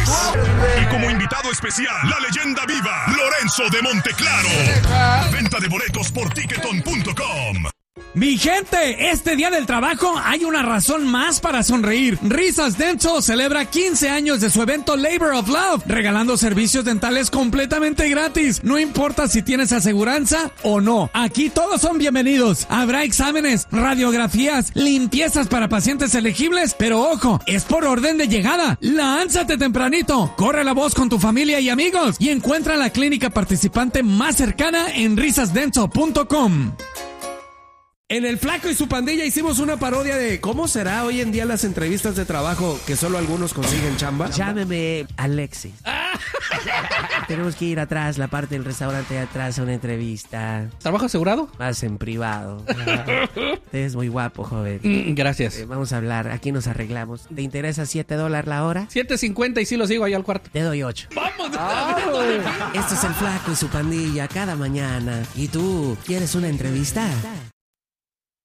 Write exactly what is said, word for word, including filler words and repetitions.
Y como invitado especial, la leyenda viva, Lorenzo de Monteclaro. Venta de boletos por ticketon punto com. Mi gente, este día del trabajo hay una razón más para sonreír. Risas Dental celebra quince años de su evento Labor of Love, regalando servicios dentales completamente gratis. No importa si tienes aseguranza o no, aquí todos son bienvenidos. Habrá exámenes, radiografías, limpiezas para pacientes elegibles, pero ojo, es por orden de llegada. Lánzate tempranito, corre la voz con tu familia y amigos y encuentra la clínica participante más cercana en risas dental punto com. En El Flaco y su pandilla hicimos una parodia de cómo será hoy en día las entrevistas de trabajo que solo algunos consiguen chamba. Llámeme Alexis. Tenemos que ir atrás, la parte del restaurante de atrás a una entrevista. ¿Trabajo asegurado? Más en privado. Usted es muy guapo, joven. Mm, gracias. Eh, vamos a hablar, aquí nos arreglamos. ¿Te interesa siete dólares la hora? siete cincuenta y sí lo sigo ahí al cuarto. Te doy ocho. ¡Vamos! Esto es El Flaco y su pandilla cada mañana. ¿Y tú, quieres una entrevista?